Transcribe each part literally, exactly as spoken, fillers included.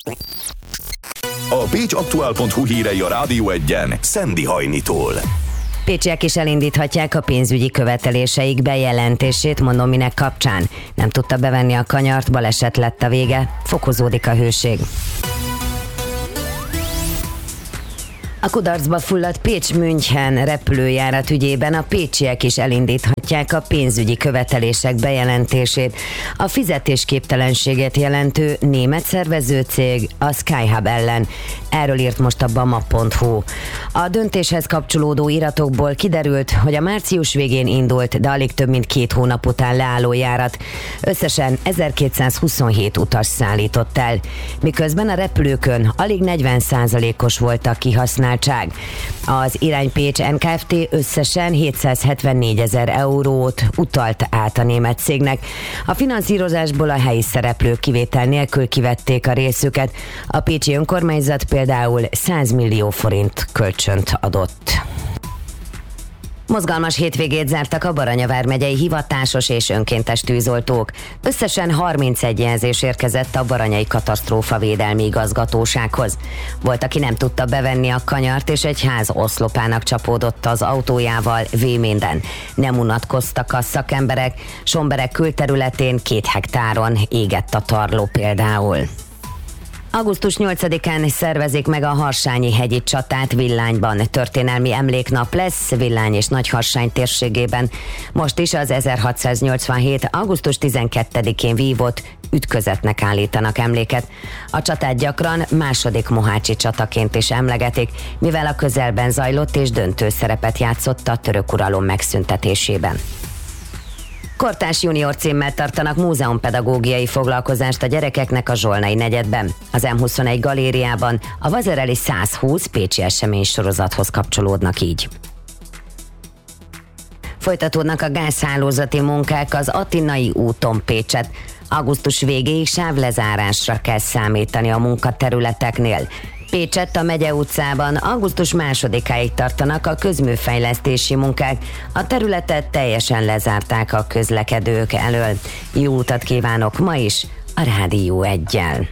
A pécsaktuál pont hu hírei a Rádió Egyen Szendi Hajnitól. Pécsiek is elindíthatják a pénzügyi követeléseik bejelentését, mondom minek kapcsán. Nem tudta bevenni a kanyart, baleset lett a vége, fokozódik a hőség. A kudarcba fulladt Pécs-München repülőjárat ügyében a pécsiek is elindíthatják a pénzügyi követelések bejelentését. A fizetésképtelenséget jelentő német szervezőcég a Skyhub ellen. Erről írt most a bama pont hu. A döntéshez kapcsolódó iratokból kiderült, hogy a március végén indult, de alig több mint két hónap után leálló járat összesen ezerkétszázhuszonhét utas szállított el, miközben a repülőkön alig negyven százalékos volt a kihasználtság. Az Irány Pécs en ká ef té összesen hétszázhetvennégyezer eurót utalt át a német cégnek. A finanszírozásból a helyi szereplők kivétel nélkül kivették a részüket. A pécsi önkormányzat például száz millió forint kölcsönt adott. Mozgalmas hétvégét zártak a Baranya vármegyei hivatásos és önkéntes tűzoltók. Összesen harmincegy jelzés érkezett a baranyai katasztrófavédelmi igazgatósághoz. Volt, aki nem tudta bevenni a kanyart, és egy ház oszlopának csapódott az autójával Véménden. Nem unatkoztak a szakemberek, Sombereg külterületén két hektáron égett a tarló például. augusztus nyolcadikán szervezik meg a Harsányi hegyi csatát Villányban. Történelmi emléknap lesz Villány és Nagyharsány térségében. Most is az ezerhatszáznyolcvanhét. augusztus tizenkettedikén vívott ütközetnek állítanak emléket. A csatát gyakran második mohácsi csataként is emlegetik, mivel a közelben zajlott és döntő szerepet játszott a török uralom megszüntetésében. Kortárs junior címmel tartanak múzeumpedagógiai foglalkozást a gyerekeknek a Zsolnai negyedben. Az em huszonegy galériában a Vazereli százhúsz pécsi eseménysorozathoz kapcsolódnak így. Folytatódnak a gázhálózati munkák az Attinai úton Pécset. Augusztus végéig sávlezárásra kell számítani a munkaterületeknél. Pécsett a Megye utcában augusztus másodikáig tartanak a közműfejlesztési munkák. A területet teljesen lezárták a közlekedők elől. Jó utat kívánok ma is a Rádió Eggyel.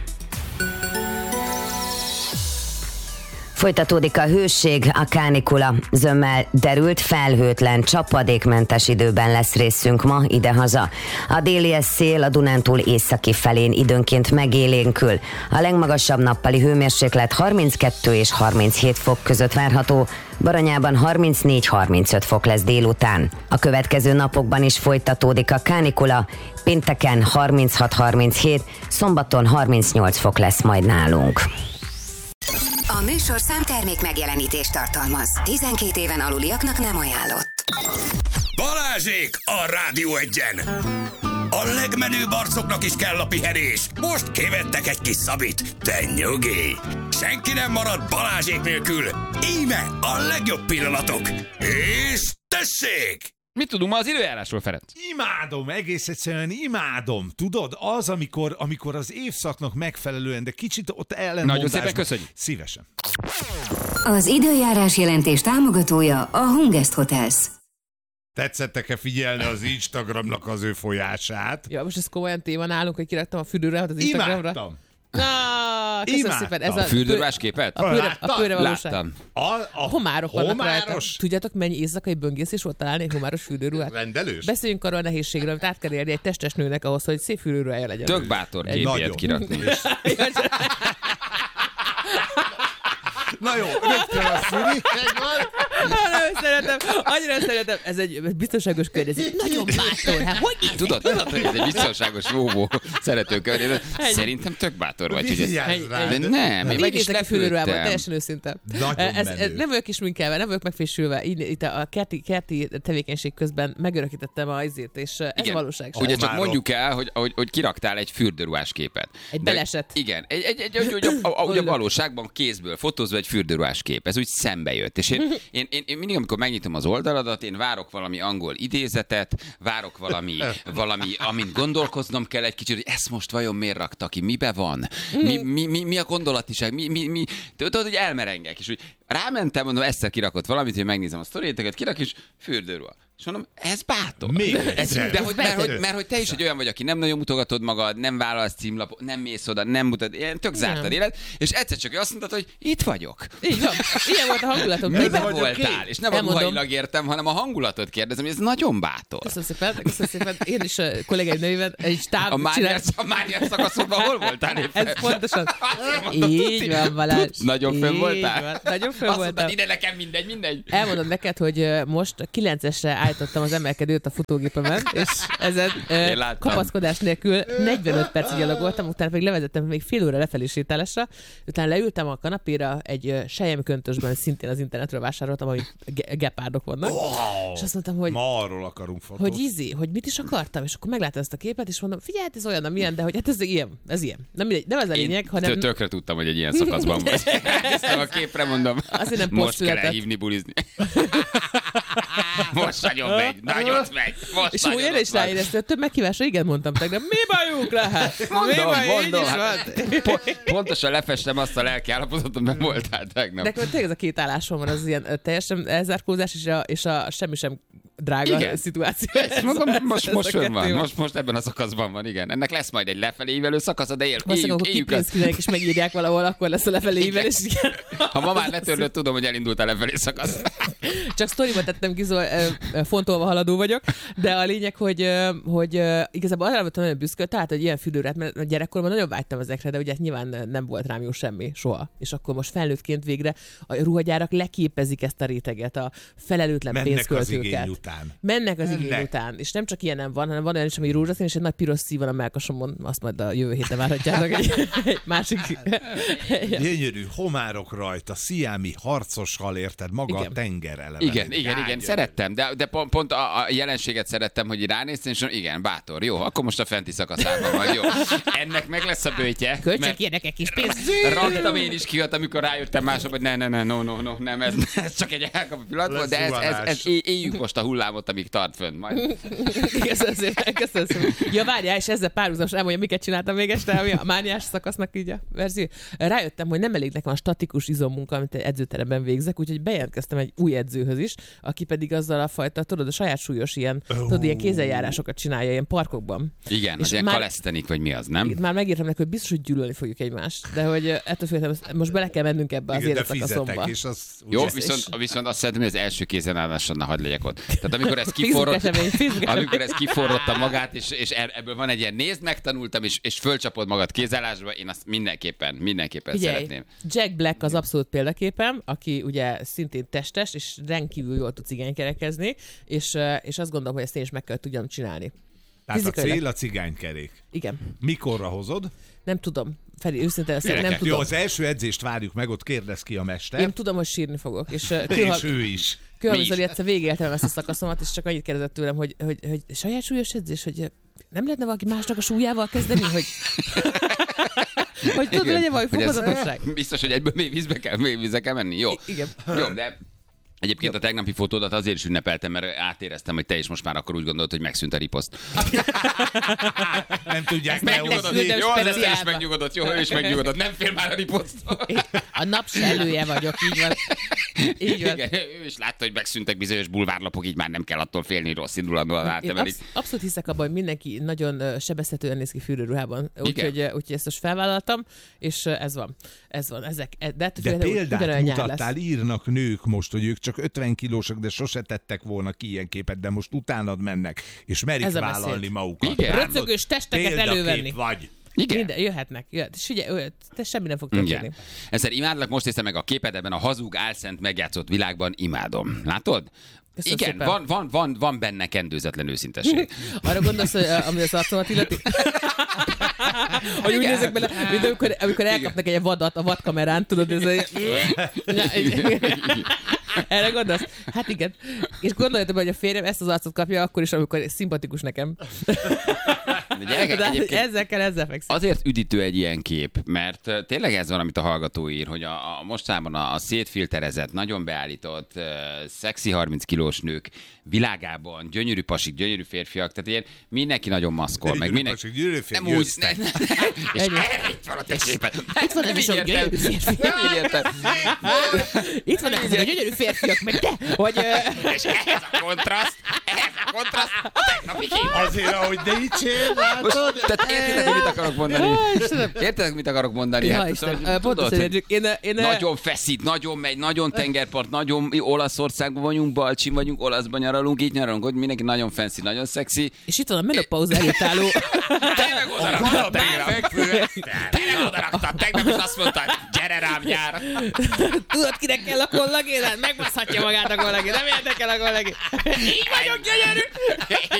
Folytatódik a hőség, a kánikula. Zömmel derült, felhőtlen, csapadékmentes időben lesz részünk ma idehaza. A déli szél a Dunántúl északi felén időnként megélénkül. A legmagasabb nappali hőmérséklet harminckettő és harminchét fok között várható, Baranyában harmincnégy-harmincöt fok lesz délután. A következő napokban is folytatódik a kánikula, pénteken harminchat-harminchét, szombaton harmincnyolc fok lesz majd nálunk. A műsorszám termék megjelenítést tartalmaz. tizenkét éven aluliaknak nem ajánlott. Balázsék a Rádió Egyen! A legmenőbb arcoknak is kell a pihenés. Most kivettek egy kis szabit. Te nyugi! Senki nem marad Balázsék nélkül. Íme a legjobb pillanatok. És tessék! Mit tudunk ma az időjárásról, Ferenc? Imádom, egész egyszerűen imádom. Tudod, az, amikor, amikor az évszaknak megfelelően, de kicsit ott ellenmondásban. Nagyon szépen köszönjük. Szívesen. Az időjárás jelentés támogatója a Hungest Hotels. Tetszettek-e figyelni az Instagramnak az ő folyását? Ja, most ez komolyan téma nálunk, hogy kiraktam a fürdőre az Instagramra. Imádtam. Na, köszönöm szépen. Ez a fürdőruhás képet? A pőre, a pőre valóság. Láttam. A, a homárok vannak homáros. rajta. Tudjátok, mennyi éjszakai böngészés volt találni egy homáros fürdőruhát? Rendelős? Beszéljünk arról a nehézségről, amit át kell érni egy testes nőnek ahhoz, hogy szép fürdőruhája legyen. Tök bátor képét kirakni. Na jó, rögtön a szüri. Nagyon szeretem, annyira szeretem. Ez egy biztonságos környezet. Nagyon bátor. Hát, hogy így? Tudod, tudod, hogy ez egy biztonságos vóvó szerető környezet. Szerintem tök bátor vagy. Hogy ez... De nem, én meg is lepődtem. Teljesen őszinte. Ez, ez, nem vagyok isminkelve, nem vagyok megfésülve. Így, itt a kerti, kerti tevékenység közben megörökítettem a izét, és ez igen, valóság. Ugye csak mondjuk el, hogy, hogy, hogy kiraktál egy fürdőruhás képet. Egy beleset. Igen, egy, egy, egy, egy, egy, a, a, a valóságban kézből fotózva egy fürdőruhás kép. Ez úgy szembe jött. És én, én, én, én mindig, amikor megnyitom az oldaladat, én várok valami angol idézetet, várok valami, valami amint gondolkoznom kell egy kicsit, hogy ezt most vajon miért rakta ki, mibe van, mi, mi, mi, mi a gondolatiság, mi, mi, mi, tudod, hogy elmerengek, és úgy rámentem, mondom, Eszter kirakott valamit, hogy megnézem a sztoriéteket, kirak is fürdőruha. És mondom, ez bátor. Még ez, de hogy, mert, hogy, mert hogy te is egy olyan vagy, aki nem nagyon mutogatod magad, nem vállalsz címlapot, nem mész oda, nem mutat, ilyen tök zártad élet, és egyszer csak azt mondtad, hogy itt vagyok. Így van. Ilyen volt a hangulatom. Miben voltál? És nem a ruhailag értem, hanem a hangulatot kérdezem, ez nagyon bátor. Köszönöm szépen, köszönöm szépen. Én is a kollégáim nevében egy stáb A Máriás szakaszodban hol voltál éppen? Ez pontosan. Így van, Balázs. Nagyon fönn voltál? Nagyon fönn voltál. Azt mondtad, ide nekem mindegy, mindegy. Elmondom neked, hogy most kilencesre állítottam az emelkedőt a futógépemen, és ezen uh, kapaszkodás nélkül negyvenöt percig gyalogoltam, utána pedig levezettem még fél óra lefelé sétálásra, utána leültem a kanapéra egy uh, selyemköntösben, szintén az internetről vásároltam, ahol ge- gepárdok vannak, wow, és azt mondtam, hogy ma arról akarunk fotót. Hogy izi, hogy mit is akartam, és akkor megláttam ezt a képet, és mondom, figyelj, ez olyan, amilyen, de hogy hát ez ilyen, ez ilyen. Nem, mindegy, nem ez a lényeg, Én hanem... tökre tudtam, hogy egy ilyen szakaszban vagy. Ezt a képre mondom, azért nem most kell elhívni bulizni. Most nagyon megy, nagyot megy. Most és úgy erre is ráérezte, hogy több meghívásra igen mondtam tegnap, mi bajuk lehet? Mondom, mi mondom. Hát, po- pontosan lefestem azt a lelki állapotot, amiben voltál tegnap. De tényleg ez a két állásom van, az ilyen teljesen elzárkózás és a, és a semmi sem drága igen. szituáció. Ez mondom, most, most fönn van, most, most ebben a szakaszban van, igen. Ennek lesz majd egy lefelé ívelő szakasz, de él, éljük, éljük azt. És megírják valahol, akkor lesz a lefelé ívelés. Ha ma már letörlött, tudom, hogy elindultál lefelé szakasz. Csak sztoriba tettem ki, szóval fontolva haladó vagyok, de a lényeg, hogy, hogy igazából arra voltam nagyon büszke, tehát, hogy ilyen fürdőre, mert gyerekkorban nagyon vágytam ezekre, de ugye nyilván nem volt rám jó semmi, soha. És akkor most felnőttként végre a ruhagyárak leképezik ezt a réteget, a felelőtlen Mennek pénzköltőket. Az igény után. Mennek az Mennek. igény után. És nem csak ilyenem van, hanem van olyan is, ami rózsaszín, és egy nagy piros szív van a mellkasomon, azt majd a jövő héten várhatjátok egy, egy másik. Gyönyörű homárok rajta, sziámi harcos hal, érted, maga igen. a tenger eleve. Igen, igen, igen, szerettem, de, de pont, pont a, a jelenséget szerettem, hogy ránéztem, és igen, bátor, jó, akkor most a fenti szakaszában vagy, jó. Ennek meg lesz a bőtje. Költsek ilyenekek is pénzt. Raktam én is ki, amikor rájöttem mások, hogy ne, ne, ne, no, no, no, nem, ez, ez csak egy elkapott pillanat volt, de ez, ez, ez, éljük most a hullámot, amíg tart fönn majd. Köszönöm szépen, köszönöm szépen. Ja, várjál, és ezzel párhuzamos elmondja, miket csináltam még este, ami a mániás szakasznak így a verzió. Rájöttem, hogy nem elég nekem a statikus izommunka, amit egy edzőteremben végzek, úgyhogy bejelentkeztem egy új edzőhöz is, aki pedig azzal a fajta, tudod, a saját súlyos ilyen, oh. tudod, ilyen kézzeljárásokat csinálja ilyen parkokban. Igen, és az ilyen kalesztenik, vagy mi az, nem? Már megírtam neki, hogy biztos, hogy gyűlölni fogjuk egymást, de hogy ettől féltem, most bele kell mennünk ebbe az életszakaszomba. Jó, viszont, viszont azt szeretném, hogy az első kézenállásodnál hadd legyek ott. Tehát amikor ez kiforrott, amikor ez kiforrotta magát, és, és ebből van egy ilyen nézd, megtanultam, és, és fölcsapod magad kézállásba, én azt mindenképpen, mindenképpen Figyelj, szeretném. Jack Black az abszolút példaképem, aki ugye szintén testes, és rendkívül jól tud cigánykerekezni, és, és azt gondolom, hogy ezt én is meg kell tudjam csinálni. Tehát a cél a cigánykerék. Igen. Mikorra hozod? Nem tudom. Feri, őszintén ezt nem tudom. Jó, az első edzést várjuk meg, ott kérdez ki a mester. Én tudom, hogy sírni fogok. És, uh, kőhal... és ő is. Kőhalmi Zoli egyszer végigéltem ezt a szakaszomat, és csak annyit kérdezett tőlem, hogy, hogy, hogy saját súlyos edzés, hogy nem lehetne valaki másnak a súlyával kezdeni, hogy... hogy tudod, legyen valami fokozatosság. Biztos, hogy egyből mély vízbe kell, mély vízbe kell menni. Jó. Igen. Jó, de... Egyébként a tegnapi fotódat azért is ünnepeltem, mert átéreztem, hogy te is most már akkor úgy gondolod, hogy megszűnt a riposzt. Nem tudják megnyugodott. Jó, az Eszter is megnyugodott. Jó, ő is megnyugodott. Nem fél már a riposztól. A nap se elője vagyok, így van. Így van. Igen, ő is látta, hogy megszűntek bizonyos bulvárlapok, így már nem kell attól félni, rossz indulatban átemelik. Absz- abszolút hiszek abban, hogy mindenki nagyon sebezhetően néz ki fürdőruhában. Úgyhogy úgy ezt most felvállaltam, és ez van. Ez van. Ezek, de de példát mutattál, írnak nők most, hogy ők csak ötven kilósak, de sose tettek volna ki ilyen képet, de most utánad mennek, és merik vállalni magukat. Röcögős testeket elővenni. Vagy. Igen. Minden, jöhetnek. Jöhet. És figyelj, te semmi nem fog történni. Ezzel imádlak, most néztem meg a képed ebben a hazug, álszent megjátszott világban, imádom. Látod? Köszönöm igen, van, van, van, van benne kendőzetlen őszintesség. Arra gondolsz, hogy ami az arcomat illeti? Hogy úgy nézek bele, mint amikor, amikor elkapnak egy vadat a vadkamerán, tudod, ez egy... Erre gondolsz? Hát igen. És gondoljatok, hogy a férjem ezt az arcot kapja akkor is, amikor szimpatikus nekem. De gyerekek, ezzel kell, ezzel fekszik. Azért üdítő egy ilyen kép, mert tényleg ez van, amit a hallgató ír, hogy a, a mostában a, a szétfilterezett, nagyon beállított, uh, szexi harminc kilós nők világában, gyönyörű pasik, gyönyörű férfiak, tehát ilyen mindenki nagyon maszkol, meg mindenki... Pasik, gyönyörű nem úgy, ne, ne, és itt van a te képed. Itt van is a gyönyörű férfiak. Nem így értem. Itt vannak ezek a gyönyörű férfiak, meg te, hogy... És ehhez a kontraszt, ehhez a kontraszt, a tegnapi kép. Azért, ahogy dicsér, látod? Tehát értitek, hogy mit akarok mondani? Értitek, mit akarok mondani? Ja, hát, Isten, szóval, pontos, tudod, hogy én, én, nagyon feszít, nagyon megy, nagyon tengerpart, nagyon Olaszországban vagyunk, Balcsin vagyunk, Olaszban nyaralunk, így nyaralunk, hogy mindenki nagyon fancy, nagyon szexi. És itt van a menopauza előtt álló... Tényleg odaraktad, tényleg odaraktad, tegnap is azt mondtad, gyere rám nyár. Tudod, kinek kell a kollagén? Megbaszhatja magát a kollagén, nem érdekel a kollagén. Így vagyok gyönyörű.